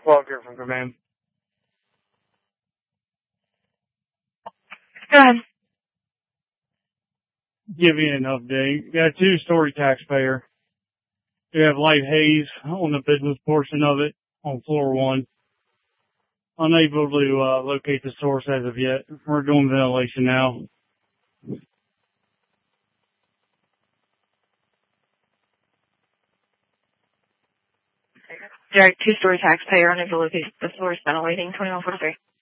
Walker from Command. Go ahead. Give you an update. Got a two-story taxpayer. We have light haze on the business portion of it on floor 1. Unable to locate the source as of yet. We're doing ventilation now. Direct two-story taxpayer unable to locate the source, ventilating 2143.